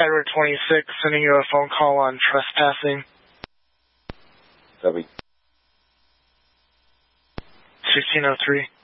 Edward 26, sending you a phone call on trespassing. Copy. 1603.